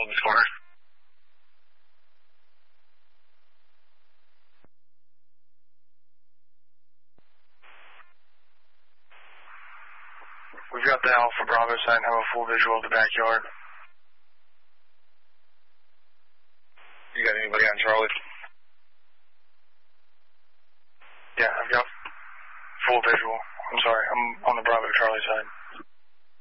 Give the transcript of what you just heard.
hold this corner. We've got the Alpha Bravo site and have a full visual of the backyard. You got anybody on Charlie? Yeah, I've got full visual. I'm sorry, I'm on the Bravo Charlie side.